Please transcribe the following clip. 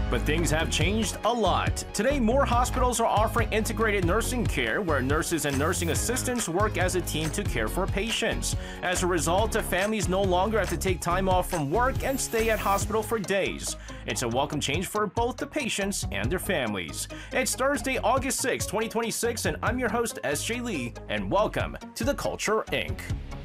But things have changed a lot. Today, more hospitals are offering integrated nursing care where nurses and nursing assistants work as a team to care for patients. As a result, families no longer have to take time off from work and stay at hospital for days. It's a welcome change for both the patients and their families. It's Thursday, August 6, 2026, and I'm your host, SJ Lee, and welcome to The Culture Inc.